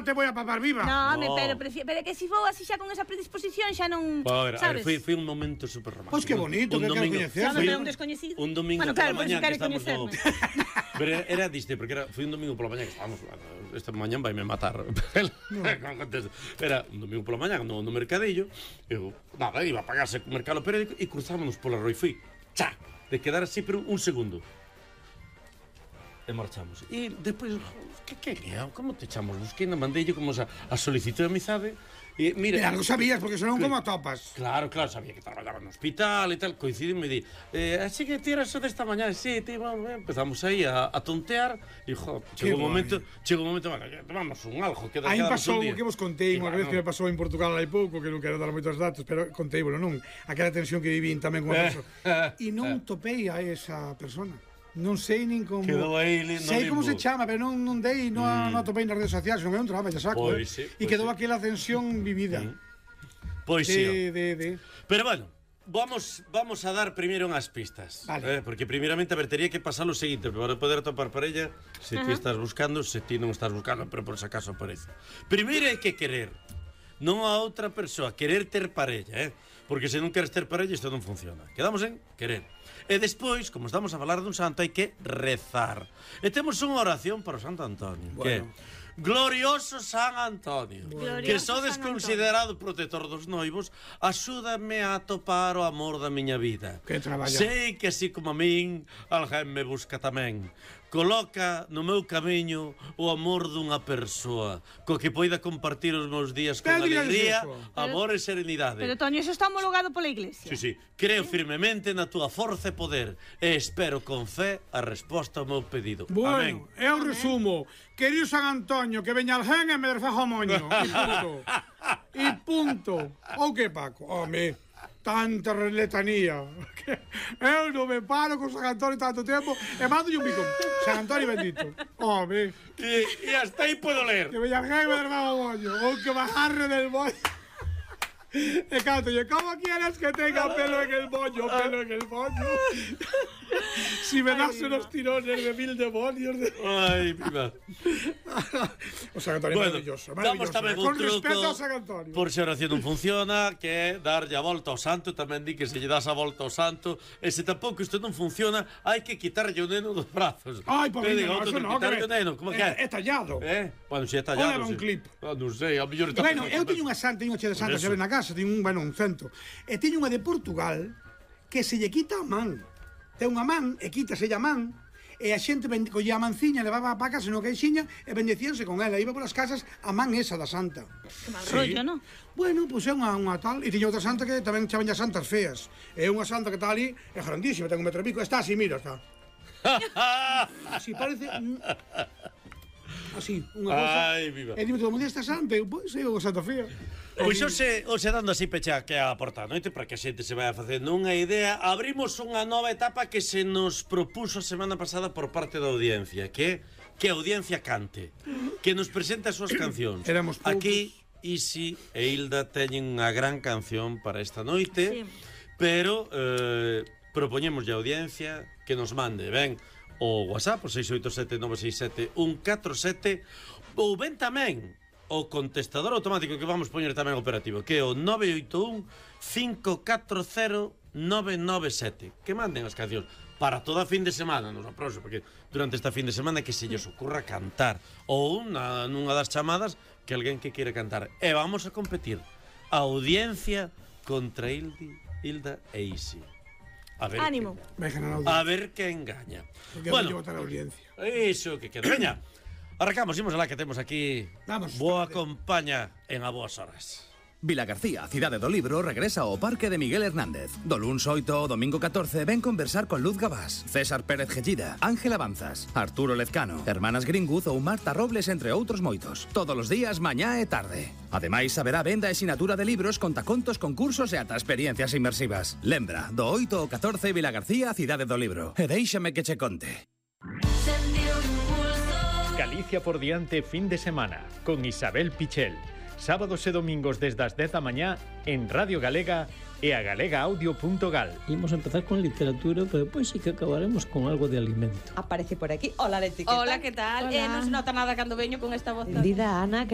te voy a papar viva. No, pero que si vou así xa con esa predisposición xa non, sabes? Foi un momento super romántico. Pois que bonito, que quero coñecer. Sabes, é un descoñecido. Un domingo pola mañá que estamos no... Pero era diste, porque foi un domingo pola mañá que estábamos... Esta mañá vai me matar. Era un domingo pola mañá no mercadillo. Eu, nada, iba a pagarse co mercado periódico e cruzámonos pola Roi. Fui, cha, de quedar así, pero un segundo. E marchamos. E despois, que é? Como te chamos? Busquei na bandeilla como a solicitud de amizade. E mira, algo sabías, porque senón como atopas. Claro, sabía que traballaba no hospital e tal. Coincidí e me di, así que tiras o desta mañá, sí, empezamos aí a tontear e, chegou un momento, tomamos un algo, aí pasou o que vos contei unha vez que me pasou en Portugal hai pouco, que non quero dar moitos datos, pero conteivolo, non? Aquela tensión que vivín tamén con unha persoa. E non topei a esa persona. Non sei nin como... Quedou aí no sei limbo. como se chama, pero non dei, non atopei nas redes sociais, non é un traballo, saco. E quedou aquela tensión vivida. Pois sí. Pero bueno, vamos a dar primeiro unhas pistas. Vale. Porque primeiramente, a ver, tería que pasar o seguinte, para poder atopar parella, se ti estás buscando, se ti non estás buscando, pero por si acaso aparece. Primeiro hai que querer, non a outra persoa, querer ter parella, porque se non queres ter parella, isto non funciona. Quedamos en querer. E despois, como estamos a falar dun santo, hai que rezar. E temos unha oración para o Santo Antonio, que é Glorioso San Antonio, que sodes considerado protector dos noivos, axúdame a atopar o amor da miña vida. Que traballa. Sei que así como a min, alguén me busca tamén. Coloca no meu camiño o amor dunha persoa co que poida compartir os meus días con alegría, amor e serenidade. Pero, Toño, eso está homologado pola Iglesia. Sí. Creo firmemente na túa forza e poder e espero con fe a resposta ao meu pedido. Bueno, eu resumo. Querido San Antonio, que veña alguén e me desfaja o moño. E punto. Ou que, Paco? Home, tanta letanía. Eu non me paro con San Antonio tanto tempo e mando un bico. San Antonio bendito. Home. E hasta aí puedo ler. Que veña alguén e me desfaja o moño. Ou que me agarre del moño. E canto, ¿cómo quieres que tenga pelo en el moño? Pelo en el moño. Si me das unos tirones de 1000 demonios. Ay, viva. O San Antonio maravilloso. Damos tamén un truco, respeto ao San Antonio. por se a oración non funciona, que é darlle a volta ao santo. Tamén di que se lle das a volta ao santo. E se tampouco isto non funciona, hai que quitarlle o neno dos brazos. Ai, pobre neno, eso non. Quitarlle o neno, como que é? É tallado. Bueno, se é tallado. Olha un clip. Non sei, a mellor está... Bueno, eu teño unha santa, teño unha che de santa, se ven na casa, teño un cento. E teño unha de Portugal que se lle quita a man. Ten unha man e quítase a man e a xente collía a manciña, levaba para casa no queixiña e bendecíanse con ela. Iba polas casas a man esa da santa. Que mal rollo, non? Bueno, pois é unha tal. E tiña outra santa que tamén chaban as santas feas. É unha santa que está ali, é grandísima, ten 1,5 metros. Está así, mira, está. Así parece... Así, unha cosa. Ai, viva. E dime, todo o mundo está santa. Pois é unha santa fea. Pois hoxe dando así pecha que a porta a noite para que a xente se vaya facendo unha idea, abrimos unha nova etapa que se nos propuso a semana pasada por parte da audiencia, que a audiencia cante, que nos presente as súas cancións. Éramos poucos. Aquí Isi e Hilda teñen unha gran canción para esta noite, pero propoñemos a audiencia que nos mande, ben, o WhatsApp, o 687-967-147, ou ben tamén o contestador automático que vamos poñer tamén operativo, que é o 981-540-997, que manden as cancións para toda a fin de semana, nos aproxo, porque durante esta fin de semana que se lles ocurra cantar, ou nunha das chamadas que alguén que queira cantar. E vamos a competir a audiencia contra Hilda e Isi. Ánimo. A ver quen gaña. Bueno, votar a audiencia. Iso que queda. Veña, arrancamos, imos alá que temos aquí. Vamos. Boa compaña en a boas horas. Vilagarcía, Cidade do Libro, regresa ao Parque de Miguel Hernández. Do luns 8 ao domingo 14 ven conversar con Luz Gabás, César Pérez Gellida, Ángel Avanzas, Arturo Lezcano, Hermanas Gringuz ou Marta Robles, entre outros moitos. Todos os días, mañá e tarde. Ademais, haberá venda e sinatura de libros, contacontos, concursos e ata experiencias inmersivas. Lembra, do 8 ao 14 Vilagarcía, Cidade do Libro. E déixame que che conte. Galicia por diante fin de semana, con Isabel Pichel. Sábados e domingos desde as 10 da mañá en Radio Galega e a galegaaudio.gal. Imos empezar con literatura, pero depois sí que acabaremos con algo de alimento. Aparece por aquí. Hola, Leti, Hola, que tal? Hola. Non se nota nada cando veño con esta voz. Vida Ana,